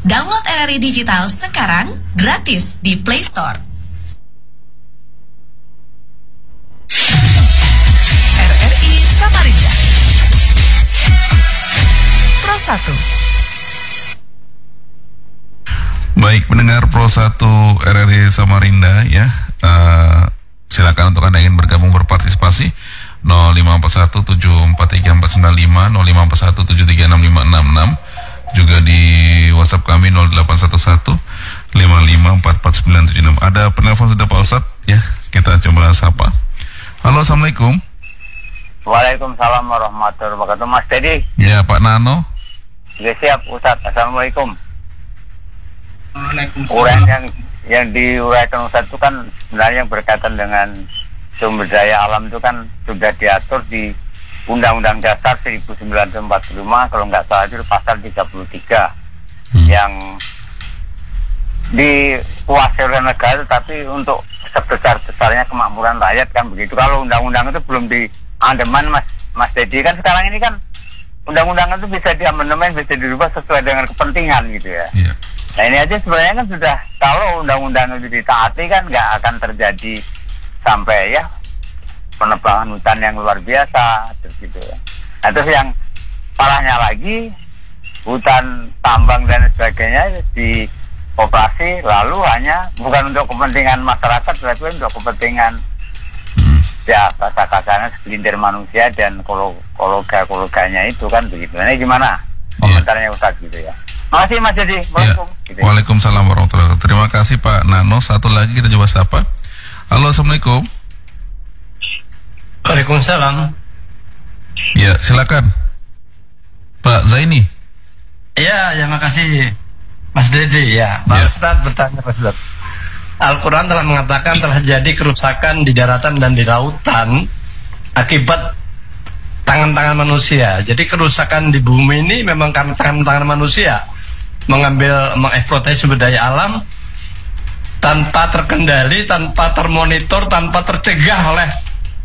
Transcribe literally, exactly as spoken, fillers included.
Download R R I Digital sekarang gratis di Play Store. R R I Samarinda Pro satu. Baik, pendengar Pro satu R R I Samarinda ya, uh, silakan untuk Anda ingin bergabung berpartisipasi nol lima empat satu tujuh empat tiga empat sembilan lima, nol lima empat satu tujuh tiga enam lima enam enam, juga di WhatsApp kami nol delapan satu satu lima lima empat empat sembilan tujuh enam. Ada penelpon sudah Pak Ustadz ya, kita coba sapa. Halo, Assalamualaikum. Waalaikumsalam warahmatullahi wabarakatuh. Mas Dedi. Ya, Pak Nano. Ya, siap Ustadz. Assalamualaikum. Waalaikumsalam. Uraian yang yang diuraikan Ustadz itu kan sebenarnya yang berkaitan dengan sumber daya alam itu kan sudah diatur di Undang-Undang Dasar seribu sembilan ratus empat puluh lima, kalau nggak salah itu pasal tiga puluh tiga, hmm. yang dikuasai oleh negara, tapi untuk sebesar-besarnya kemakmuran rakyat kan begitu. Kalau undang-undang itu belum diamandemen, Mas Mas Dedi, kan sekarang ini kan undang-undang itu bisa diamandemen, bisa dirubah sesuai dengan kepentingan gitu ya. Yeah. Nah ini aja sebenarnya kan sudah, kalau undang-undang itu ditaati kan nggak akan terjadi sampai ya penebangan hutan yang luar biasa terus gitu ya. Nah, terus yang parahnya lagi, hutan tambang dan sebagainya di operasi lalu hanya bukan untuk kepentingan masyarakat, tapi untuk kepentingan hmm. ya kasa-kasanya segelintir manusia dan kologa-kologanya itu kan begitu. Ini gimana komentarnya yeah. Ustaz gitu ya. Makasih Mas Jadi. Yeah. Gitu ya. Waalaikumsalam warahmatullahi wabarakatuh. Terima kasih Pak Nano. Satu lagi kita coba sapa. Halo, Assalamualaikum. Waalaikumsalam. Ya, silakan Pak Zaini. Ya, ya makasih Mas Dede ya. Pak ya. Ustadz bertanya Pak Ustadz. Al-Quran telah mengatakan telah jadi kerusakan di daratan dan di lautan akibat tangan-tangan manusia. Jadi kerusakan di bumi ini memang karena tangan-tangan manusia mengambil, mengeksploitasi sumber daya alam tanpa terkendali, tanpa termonitor, tanpa tercegah oleh